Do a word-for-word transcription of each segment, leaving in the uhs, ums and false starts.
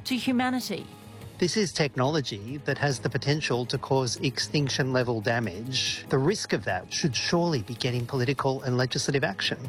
to humanity. This is technology that has the potential to cause extinction-level damage. The risk of that should surely be getting political and legislative action.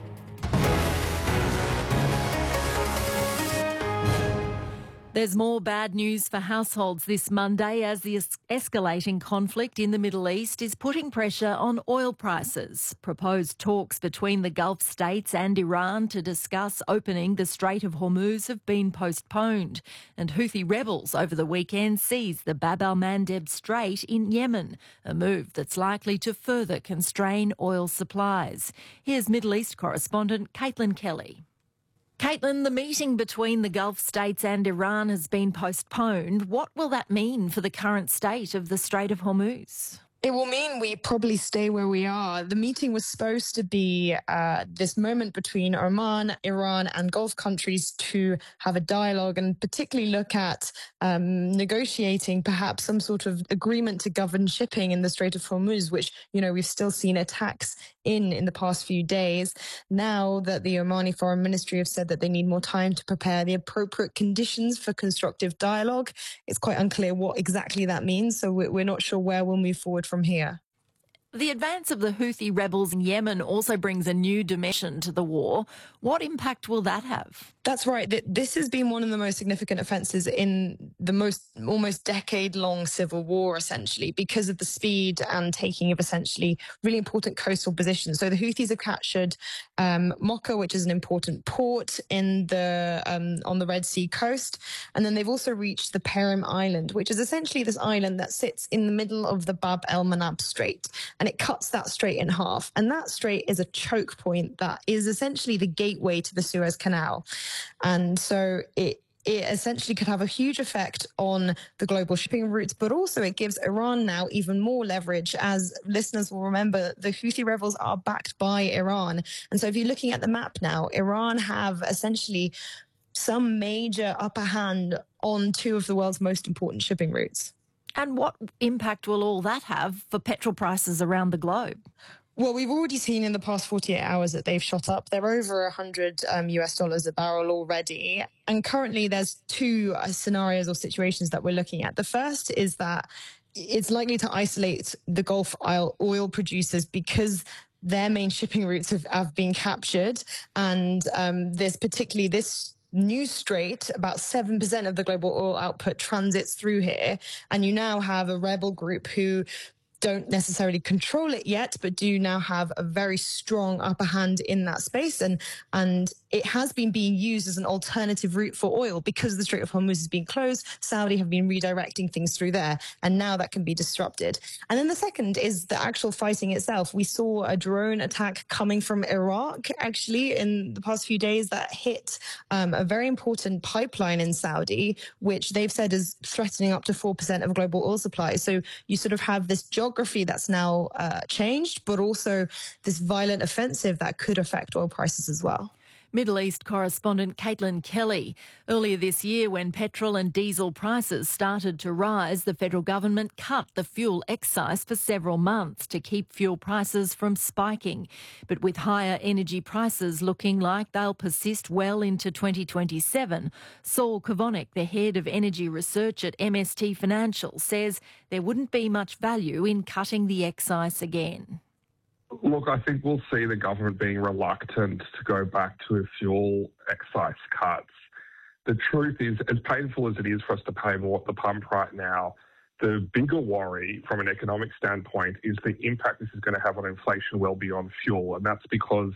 There's more bad news for households this Monday as the es- escalating conflict in the Middle East is putting pressure on oil prices. Proposed talks between the Gulf states and Iran to discuss opening the Strait of Hormuz have been postponed, and Houthi rebels over the weekend seized the Bab el-Mandeb Strait in Yemen, a move that's likely to further constrain oil supplies. Here's Middle East correspondent Caitlin Kelly. Caitlin, the meeting between the Gulf states and Iran has been postponed. What will that mean for the current state of the Strait of Hormuz? It will mean we probably stay where we are. The meeting was supposed to be uh, this moment between Oman, Iran and Gulf countries to have a dialogue and particularly look at um, negotiating perhaps some sort of agreement to govern shipping in the Strait of Hormuz, which, you know, we've still seen attacks in in the past few days. Now that the Omani Foreign Ministry have said that they need more time to prepare the appropriate conditions for constructive dialogue, it's quite unclear what exactly that means. So we're not sure where we'll move forward from here. The advance of the Houthi rebels in Yemen also brings a new dimension to the war. What impact will that have? That's right. This has been one of the most significant offences in the most almost decade-long civil war, essentially, because of the speed and taking of essentially really important coastal positions. So the Houthis have captured um, Mocha, which is an important port in the um, on the Red Sea coast, and then they've also reached the Perim Island, which is essentially this island that sits in the middle of the Bab el-Mandeb Strait, and it cuts that strait in half. And that strait is a choke point that is essentially the gateway to the Suez Canal. And so it it essentially could have a huge effect on the global shipping routes, but also it gives Iran now even more leverage. As listeners will remember, the Houthi rebels are backed by Iran. And so if you're looking at the map now, Iran have essentially some major upper hand on two of the world's most important shipping routes. And what impact will all that have for petrol prices around the globe? Well, we've already seen in the past forty-eight hours that they've shot up. They're over one hundred um, U S dollars a barrel already. And currently there's two uh, scenarios or situations that we're looking at. The first is that it's likely to isolate the Gulf oil producers because their main shipping routes have, have been captured. And um, there's particularly this new strait, about seven percent of the global oil output transits through here. And you now have a rebel group who don't necessarily control it yet, but do now have a very strong upper hand in that space. And, and it has been being used as an alternative route for oil because the Strait of Hormuz has been closed. Saudi have been redirecting things through there, and now that can be disrupted. And then the second is the actual fighting itself. We saw a drone attack coming from Iraq, actually, in the past few days that hit um, a very important pipeline in Saudi, which they've said is threatening up to four percent of global oil supply. So you sort of have this geography that's now uh, changed, but also this violent offensive that could affect oil prices as well. Middle East correspondent Caitlin Kelly. Earlier this year, when petrol and diesel prices started to rise, the federal government cut the fuel excise for several months to keep fuel prices from spiking. But with higher energy prices looking like they'll persist well into twenty twenty-seven, Saul Kavonik, the head of energy research at M S T Financial, says there wouldn't be much value in cutting the excise again. Look, I think we'll see the government being reluctant to go back to fuel excise cuts. The truth is, as painful as it is for us to pay more at the pump right now, the bigger worry from an economic standpoint is the impact this is going to have on inflation well beyond fuel. And that's because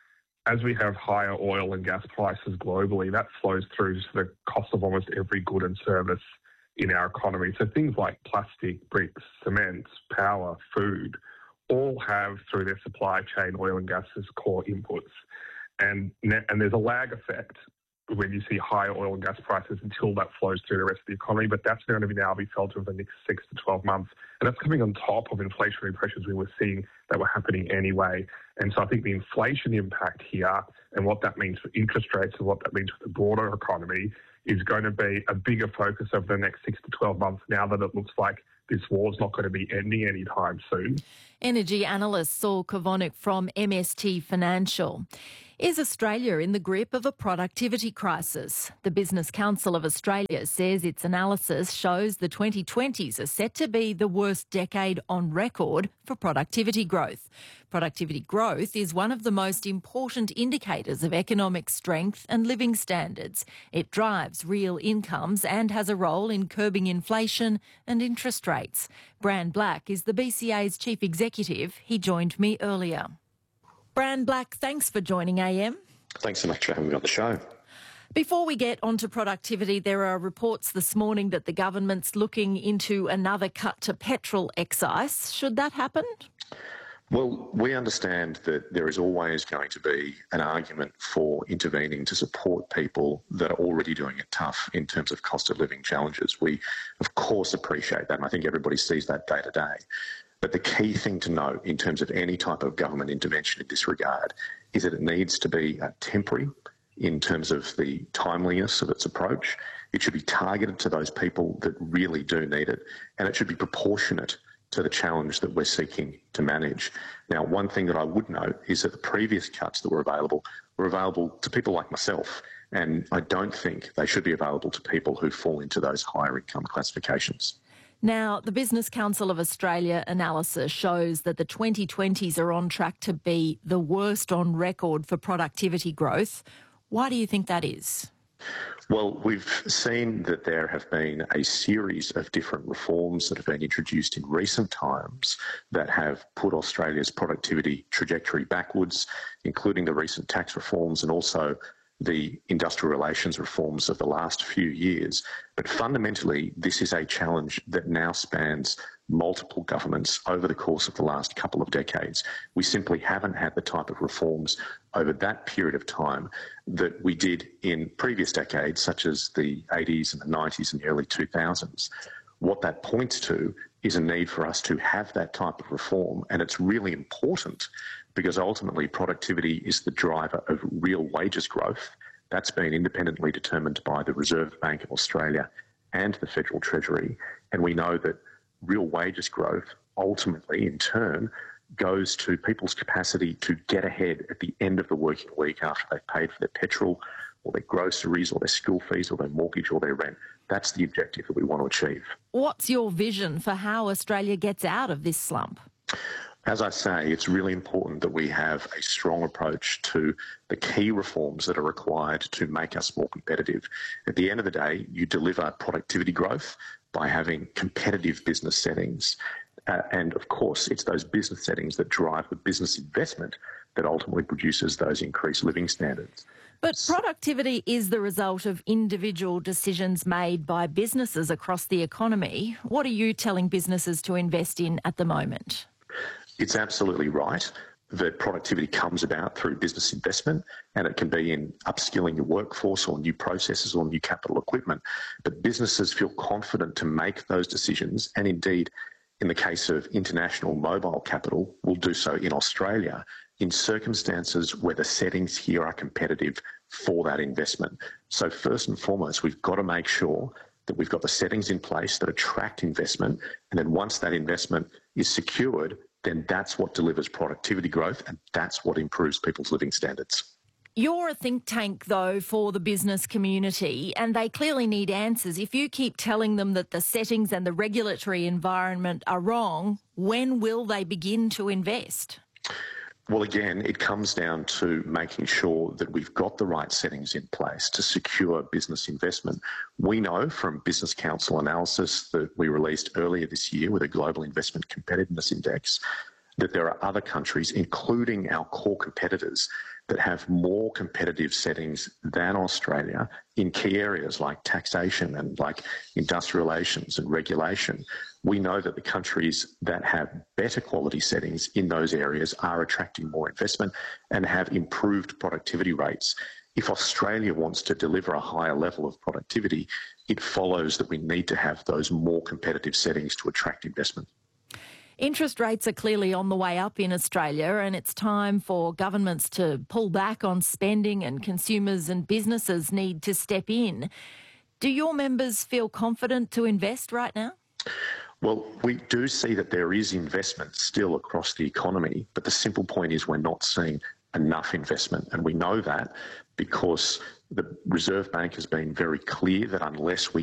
as we have higher oil and gas prices globally, that flows through to the cost of almost every good and service in our economy. So things like plastic, bricks, cement, power, food, all have through their supply chain oil and gas as core inputs. And, and there's a lag effect when you see higher oil and gas prices until that flows through the rest of the economy, but that's going to be now be felt over the next six to twelve months. And that's coming on top of inflationary pressures we were seeing that were happening anyway. And so I think the inflation impact here and what that means for interest rates and what that means for the broader economy is going to be a bigger focus over the next six to twelve months now that it looks like this war's not going to be ending anytime soon. Energy analyst Saul Kavonik from M S T Financial. Is Australia in the grip of a productivity crisis? The Business Council of Australia says its analysis shows the twenty twenties are set to be the worst decade on record for productivity growth. Productivity growth is one of the most important indicators of economic strength and living standards. It drives real incomes and has a role in curbing inflation and interest rates. Bran Black is the B C A's chief executive. He joined me earlier. Bran Black, thanks for joining A M. Thanks so much for having me on the show. Before we get onto productivity, there are reports this morning that the government's looking into another cut to petrol excise. Should that happen? Well, we understand that there is always going to be an argument for intervening to support people that are already doing it tough in terms of cost of living challenges. We, of course, appreciate that, and I think everybody sees that day to day. But the key thing to note in terms of any type of government intervention in this regard is that it needs to be uh, temporary in terms of the timeliness of its approach. It should be targeted to those people that really do need it, and it should be proportionate to the challenge that we're seeking to manage. Now, one thing that I would note is that the previous cuts that were available were available to people like myself, and I don't think they should be available to people who fall into those higher income classifications. Now, the Business Council of Australia analysis shows that the twenty twenties are on track to be the worst on record for productivity growth. Why do you think that is? Well, we've seen that there have been a series of different reforms that have been introduced in recent times that have put Australia's productivity trajectory backwards, including the recent tax reforms and also the industrial relations reforms of the last few years. But fundamentally, this is a challenge that now spans multiple governments over the course of the last couple of decades. We simply haven't had the type of reforms over that period of time that we did in previous decades, such as the eighties and the nineties and the early two thousands. What that points to is a need for us to have that type of reform, and it's really important because ultimately productivity is the driver of real wages growth. That's been independently determined by the Reserve Bank of Australia and the Federal Treasury, and we know that real wages growth ultimately, in turn, goes to people's capacity to get ahead at the end of the working week after they've paid for their petrol or their groceries or their school fees or their mortgage or their rent. That's the objective that we want to achieve. What's your vision for how Australia gets out of this slump? As I say, it's really important that we have a strong approach to the key reforms that are required to make us more competitive. At the end of the day, you deliver productivity growth by having competitive business settings. Uh, and of course, it's those business settings that drive the business investment that ultimately produces those increased living standards. But productivity is the result of individual decisions made by businesses across the economy. What are you telling businesses to invest in at the moment? It's absolutely right that productivity comes about through business investment, and it can be in upskilling your workforce or new processes or new capital equipment. But businesses feel confident to make those decisions, and indeed, in the case of international mobile capital, will do so in Australia in circumstances where the settings here are competitive for that investment. So first and foremost, we've got to make sure that we've got the settings in place that attract investment, and then once that investment is secured, then that's what delivers productivity growth, and that's what improves people's living standards. You're a think tank, though, for the business community, and they clearly need answers. If you keep telling them that the settings and the regulatory environment are wrong, when will they begin to invest? Well, again, it comes down to making sure that we've got the right settings in place to secure business investment. We know from Business Council analysis that we released earlier this year with a Global Investment Competitiveness Index that there are other countries, including our core competitors, that have more competitive settings than Australia in key areas like taxation and like industrial relations and regulation. We know that the countries that have better quality settings in those areas are attracting more investment and have improved productivity rates. If Australia wants to deliver a higher level of productivity, it follows that we need to have those more competitive settings to attract investment. Interest rates are clearly on the way up in Australia, and it's time for governments to pull back on spending, and consumers and businesses need to step in. Do your members feel confident to invest right now? Well, we do see that there is investment still across the economy, but the simple point is we're not seeing enough investment. And we know that because the Reserve Bank has been very clear that unless we